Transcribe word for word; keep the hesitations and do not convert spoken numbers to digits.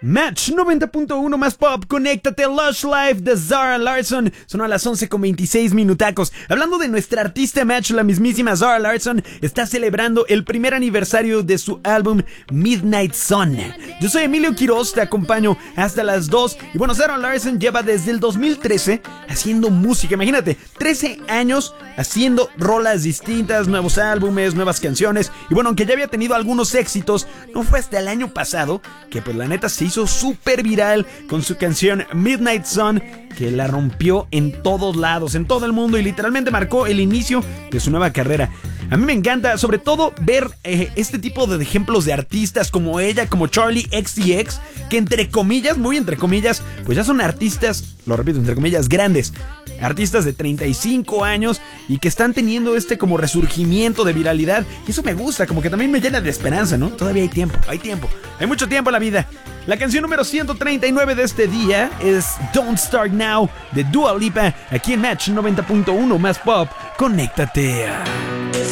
Match noventa punto uno más pop, conéctate, Lush Life de Zara Larsson. Son a las once con veintiséis minutacos. Hablando de nuestra artista Match, la mismísima Zara Larsson está celebrando el primer aniversario de su álbum Midnight Sun. Yo soy Emilio Quiroz, te acompaño hasta las dos. Y bueno, Zara Larsson lleva desde el dos mil trece haciendo música. Imagínate, trece años haciendo rolas distintas, nuevos álbumes, nuevas canciones. Y bueno, aunque ya había tenido algunos éxitos, no fue hasta el año pasado que pues la neta se hizo súper viral con su canción Midnight Sun, que la rompió en todos lados, en todo el mundo, y literalmente marcó el inicio de su nueva carrera. A mí me encanta, sobre todo, ver eh, este tipo de ejemplos de artistas como ella, como Charli X C X, que entre comillas, muy entre comillas, pues ya son artistas, lo repito, entre comillas, grandes. Artistas de treinta y cinco años y que están teniendo este como resurgimiento de viralidad. Y eso me gusta, como que también me llena de esperanza, ¿no? Todavía hay tiempo, hay tiempo, hay mucho tiempo en la vida. La canción número ciento treinta y nueve de este día es Don't Start Now de Dua Lipa, aquí en Match noventa punto uno más pop. Conéctate.